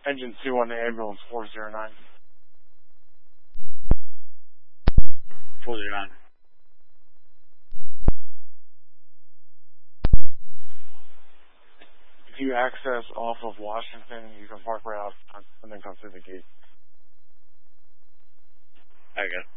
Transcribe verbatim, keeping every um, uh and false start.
Engine two on the ambulance, four zero nine. four zero nine. If you access off of Washington, you can park right out front and then come through the gate. Okay.